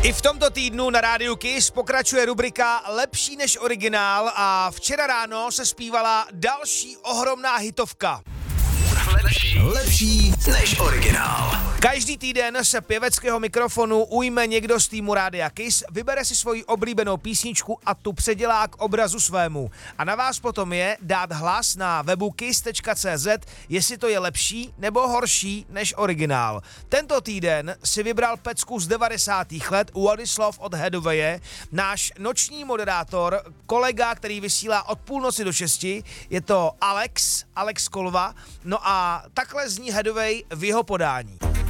I v tomto týdnu na Rádiu Kiss pokračuje rubrika Lepší než originál a včera ráno se zpívala další ohromná hitovka. Lepší než originál. Každý týden se pěveckého mikrofonu ujme někdo z týmu Rádia Kiss, vybere si svoji oblíbenou písničku a tu předělá k obrazu svému. A na vás potom je dát hlas na webu kiss.cz, jestli to je lepší nebo horší než originál. Tento týden si vybral pecku z 90. let What is Love od Hathaway, náš noční moderátor, kolega, který vysílá od půlnoci do 6, je to Alex Kolva, no a takhle zní Hathaway v jeho podání.